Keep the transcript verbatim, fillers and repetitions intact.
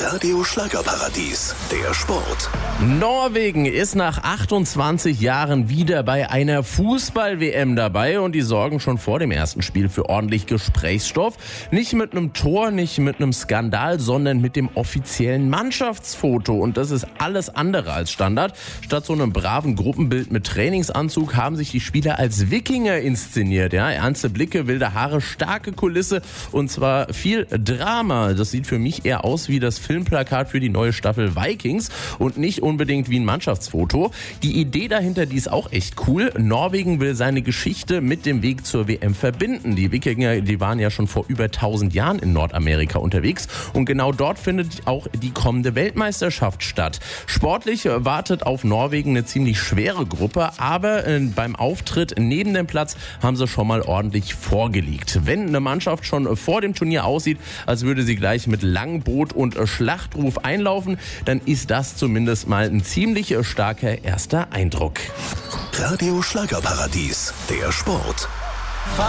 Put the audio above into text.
Radio Schlagerparadies, der Sport. Norwegen ist nach achtundzwanzig Jahren wieder bei einer Fußball-W M dabei und die sorgen schon vor dem ersten Spiel für ordentlich Gesprächsstoff. Nicht mit einem Tor, nicht mit einem Skandal, sondern mit dem offiziellen Mannschaftsfoto. Und das ist alles andere als Standard. Statt so einem braven Gruppenbild mit Trainingsanzug haben sich die Spieler als Wikinger inszeniert. Ja, ernste Blicke, wilde Haare, starke Kulisse und zwar viel Drama. Das sieht für mich eher aus wie das Filmplakat für die neue Staffel Vikings und nicht unbedingt wie ein Mannschaftsfoto. Die Idee dahinter, die ist auch echt cool. Norwegen will seine Geschichte mit dem Weg zur W M verbinden. Die Wikinger, die waren ja schon vor über tausend Jahren in Nordamerika unterwegs und genau dort findet auch die kommende Weltmeisterschaft statt. Sportlich wartet auf Norwegen eine ziemlich schwere Gruppe, aber äh, beim Auftritt neben dem Platz haben sie schon mal ordentlich vorgelegt. Wenn eine Mannschaft schon vor dem Turnier aussieht, als würde sie gleich mit Langboot und Schlachtruf einlaufen, dann ist das zumindest mal ein ziemlich starker erster Eindruck. Radio Schlagerparadies, der Sport.